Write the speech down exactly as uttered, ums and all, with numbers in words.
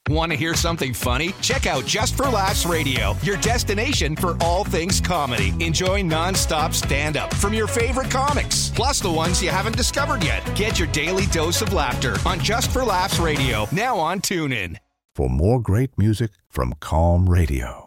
Want to hear something funny? Check out Just for Laughs Radio, your destination for all things comedy. Enjoy non-stop stand-up from your favorite comics, plus the ones you haven't discovered yet. Get your daily dose of laughter on Just for Laughs Radio, now on TuneIn. For more great music from Calm Radio.